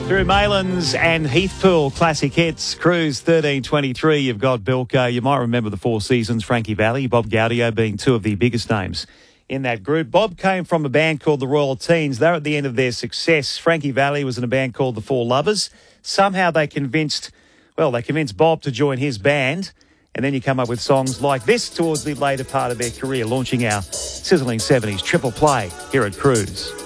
Through Maylands and Heathpool classic hits, Cruise 1323, you've got Bilko. You might remember the Four Seasons, Frankie Valli, Bob Gaudio being two of the biggest names in that group. Bob came from a band called the Royal Teens. They're at the end of their success. Frankie Valli was in a band called the Four Lovers. Somehow they convinced Bob to join his band. And then you come up with songs like this towards the later part of their career, launching our sizzling 70s triple play here at Cruise.